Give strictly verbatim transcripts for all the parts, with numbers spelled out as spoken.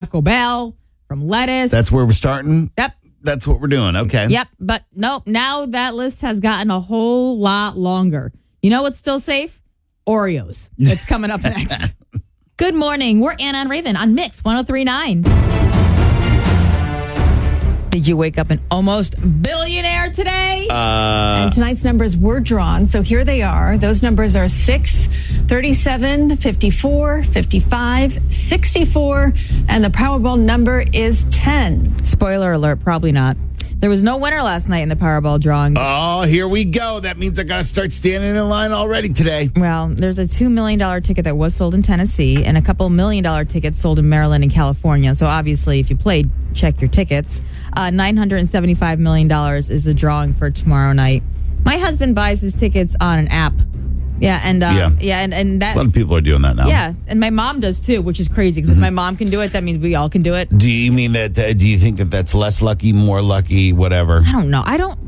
Taco Bell, from lettuce. That's where we're starting? Yep. That's what we're doing. Okay. Yep. But nope, now that list has gotten a whole lot longer. You know what's still safe? Oreos. It's coming up next. Good morning. We're Anna and Raven on Mix one oh three point nine. Did you wake up an almost billionaire today? Uh, and tonight's numbers were drawn, so here they are. Those numbers are six, thirty-seven, fifty-four, fifty-five, sixty-four, and the Powerball number is ten. Spoiler alert, probably not. There was no winner last night in the Powerball drawing. oh, here we go. That means I got to start standing in line already today. Well, there's a two million dollars ticket that was sold in Tennessee and a couple million dollar tickets sold in Maryland and California. So obviously, if you played, check your tickets. Uh, nine hundred seventy-five million dollars is the drawing for tomorrow night. My husband buys his tickets on an app. Yeah, and uh, Yeah. yeah, and, and that A lot of people are doing that now. yeah, and my mom does too, which is crazy because if my mom can do it, that means we all can do it. Do you mean that, uh, do you think that that's less lucky, more lucky, whatever? I don't know. I don't.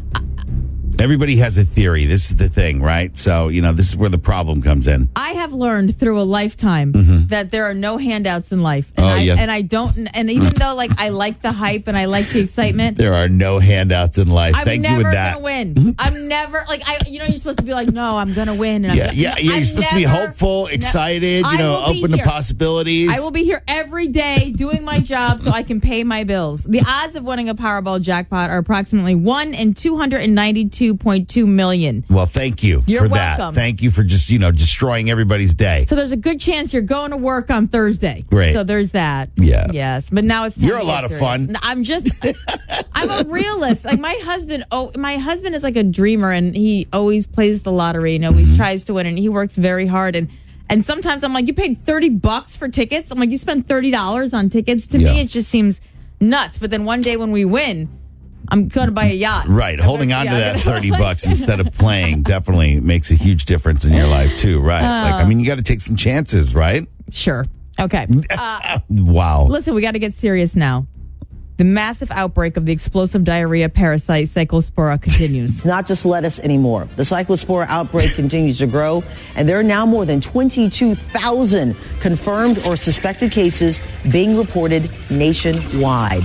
Everybody has a theory. This is the thing, right? So, you know, this is where the problem comes in. I have learned through a lifetime Mm-hmm. that there are no handouts in life, and Oh, I yeah. and I don't. And even though like I like the hype and I like the excitement, There are no handouts in life. I'm Thank never you with that. gonna win. I'm never like I. You know, you're supposed to be like, no, I'm gonna win. And Yeah, I'm gonna, yeah, yeah. I'm You're supposed to be never- hopeful, ne- excited, I you know, will be open to here. possibilities. I will be here every day doing my job so I can pay my bills. The odds of winning a Powerball jackpot are approximately one in two hundred ninety-two point two million. Well, thank you You're for welcome. that. Thank you for just, you know, destroying everybody's day. So there's a good chance you're going to work on Thursday. Great. So there's that. Yeah. Yes. But now it's time You're to a get lot of serious. fun. I'm just I'm a realist. Like my husband oh my husband is like a dreamer and he always plays the lottery and always Mm-hmm. tries to win and he works very hard and and sometimes I'm like, you paid thirty bucks for tickets? I'm like, you spent thirty dollars on tickets? To Yeah. me it just seems nuts. But then one day when we win, I'm going to buy a yacht. Right. I'm Holding gonna- on to yeah, that I'm thirty gonna- bucks instead of playing definitely makes a huge difference in your life, too. Right. like, I mean, you got to take some chances, right? Sure. Okay. Uh, Wow. listen, we got to get serious now. The massive outbreak of the explosive diarrhea parasite Cyclospora continues. It's not just lettuce anymore. The Cyclospora outbreak continues to grow, and there are now more than twenty-two thousand confirmed or suspected cases being reported nationwide.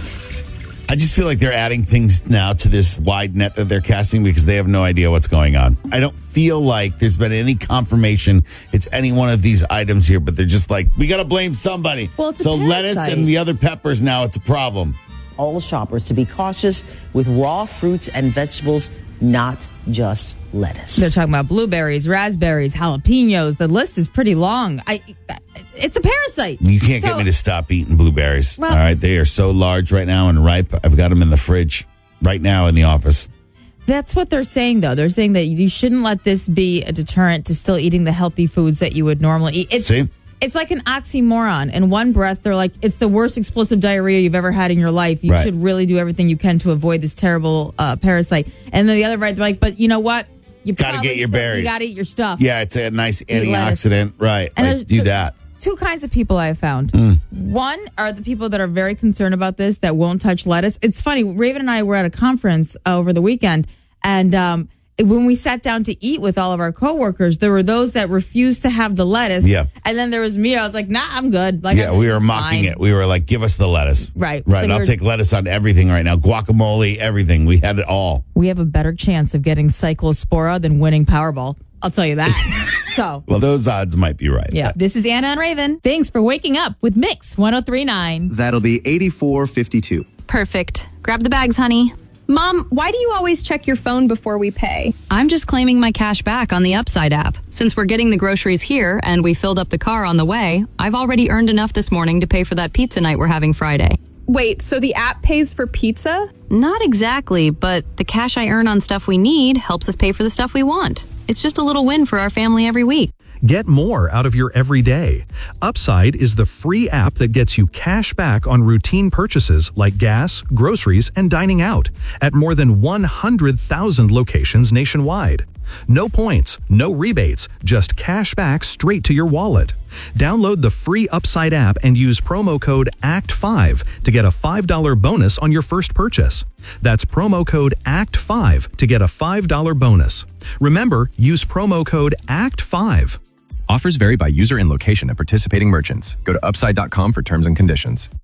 I just feel like they're adding things now to this wide net that they're casting because they have no idea what's going on. I don't feel like there's been any confirmation it's any one of these items here, but they're just like, we got to blame somebody. Well, it's a so lettuce parasite. and the other peppers now, it's a problem. All shoppers to be cautious with raw fruits and vegetables, not just lettuce. They're talking about blueberries, raspberries, jalapenos. The list is pretty long. I, it's a parasite. You can't So- get me to stop eating blueberries. Well- all right. They are so large right now and ripe. I've got them in the fridge right now in the office. That's what they're saying, though. They're saying that you shouldn't let this be a deterrent to still eating the healthy foods that you would normally eat. It's, See? It's like an oxymoron. In one breath, they're like, it's the worst explosive diarrhea you've ever had in your life. You Right. should really do everything you can to avoid this terrible uh, parasite. And then the other breath, they're like, but you know what? You Gotta probably get your still- berries. You got to eat your stuff. Yeah, it's a nice lettuce. antioxidant. Right. And Like, there's- do there- that. Two kinds of people I have found. One are the people that are very concerned about this, that won't touch lettuce. It's funny. Raven and I were at a conference uh, over the weekend, and um, when we sat down to eat with all of our coworkers, there were those that refused to have the lettuce. Yeah. And then there was me. I was like, nah, I'm good. Like, Yeah, I'm- we were it's mocking fine. it. We were like, give us the lettuce. Right. Right. So I'll you're- take lettuce on everything right now. Guacamole, everything. We had it all. We have a better chance of getting Cyclospora than winning Powerball. I'll tell you that. So, Well, those odds might be right. yeah. This is Anna and Raven. Thanks for waking up with Mix one oh three point nine. That'll be eighty-four fifty-two. Perfect. Grab the bags, honey. Mom, why do you always check your phone before we pay? I'm just claiming my cash back on the Upside app. Since we're getting the groceries here and we filled up the car on the way, I've already earned enough this morning to pay for that pizza night we're having Friday. Wait, so the app pays for pizza? Not exactly, but the cash I earn on stuff we need helps us pay for the stuff we want. It's just a little win for our family every week. Get more out of your everyday. Upside is the free app that gets you cash back on routine purchases like gas, groceries, and dining out at more than one hundred thousand locations nationwide. No points, no rebates, just cash back straight to your wallet. Download the free Upside app and use promo code A C T five to get a five dollars bonus on your first purchase. That's promo code A C T five to get a five dollars bonus. Remember, use promo code A C T five. Offers vary by user and location at participating merchants. Go to upside dot com for terms and conditions.